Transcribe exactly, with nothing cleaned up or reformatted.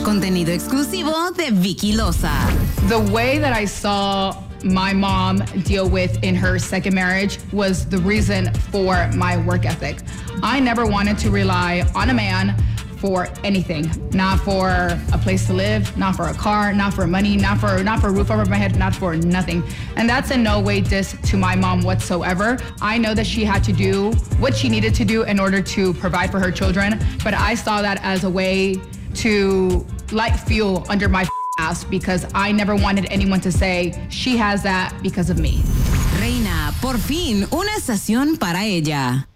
Contenido exclusivo de Vicky Loza. The way that I saw my mom deal with in her second marriage was the reason for my work ethic. I never wanted to rely on a man for anything, not for a place to live, not for a car, not for money, not for not for a roof over my head, not for nothing. And that's in no way diss to my mom whatsoever. I know that she had to do what she needed to do in order to provide for her children, but I saw that as a way to light fuel under my ass because I never wanted anyone to say she has that because of me. Reina, por fin, una estación para ella.